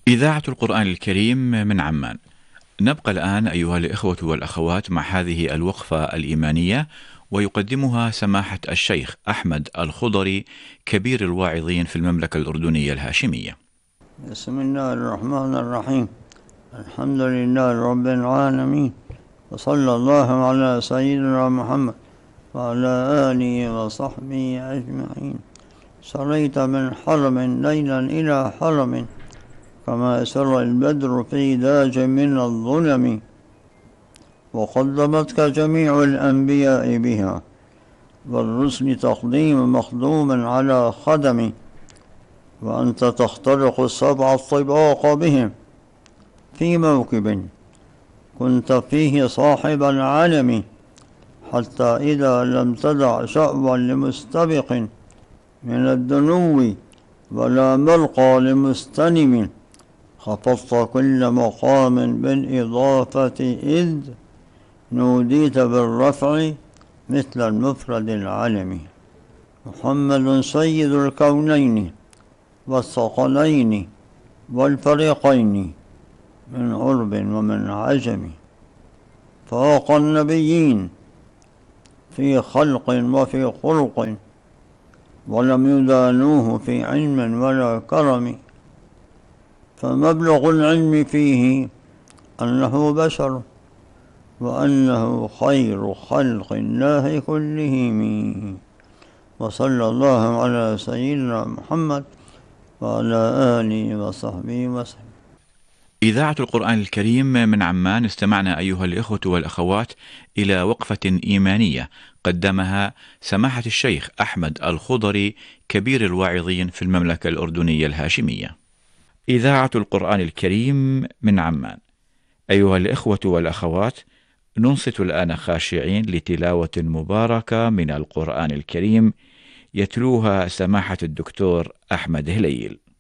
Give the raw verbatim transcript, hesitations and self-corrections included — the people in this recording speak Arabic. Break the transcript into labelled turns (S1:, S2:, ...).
S1: إذاعة القرآن الكريم من عمان. نبقى الآن أيها الإخوة والأخوات مع هذه الوقفة الإيمانية، ويقدمها سماحة الشيخ أحمد الخضري كبير الواعظين في المملكة الأردنية الهاشمية.
S2: بسم الله الرحمن الرحيم. الحمد لله رب العالمين، وصلى الله على سيدنا محمد وعلى آله وصحبه أجمعين. سريت من حرم ليلا إلى حرم، كما سر البدر في داج من الظلم، وقدمتك جميع الأنبياء بها، والرسل تقديم مخدوم على خدم، وأنت تخترق السبع الطباق بهم في موكب كنت فيه صاحب العالم، حتى إذا لم تدع شأوا لمستبق من الدنو ولا ملقى لمستنم، خفضت كل مقام بالإضافة إذ نوديت بالرفع مثل المفرد العلمي. محمد سيد الكونين والثقلين والفريقين من عرب ومن عجم، فوق النبيين في خلق وفي خلق، ولم يدانوه في علم ولا كرم، فمبلغ العلم فيه أنه بشر، وأنه خير خلق الله كلهم. وصلى الله على سيدنا محمد وعلى آله وصحبه وسلم.
S1: إذاعة القرآن الكريم من عمان. استمعنا أيها الإخوة والأخوات إلى وقفة إيمانية قدمها سماحة الشيخ أحمد الخضري كبير الواعظين في المملكة الأردنية الهاشمية. إذاعة القرآن الكريم من عمان. أيها الإخوة والأخوات، ننصت الآن خاشعين لتلاوة مباركة من القرآن الكريم يتلوها سماحة الدكتور أحمد هليل.